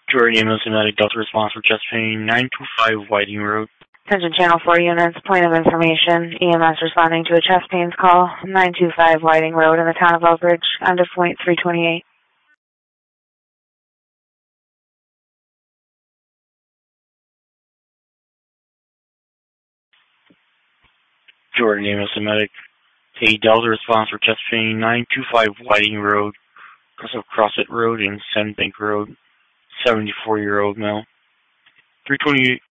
Jordan EMS Medic Delta response for chest pain, 925 Whiting Road. Attention Channel 4 units, point of information. EMS responding to a chest pains call, 925 Whiting Road in the town of Oak Ridge, under point 328. Jordan EMS Medic. A Delta response for chest pain, 925 Whiting Road, Crossett Road and Sandbank Road, 74-year-old male. 328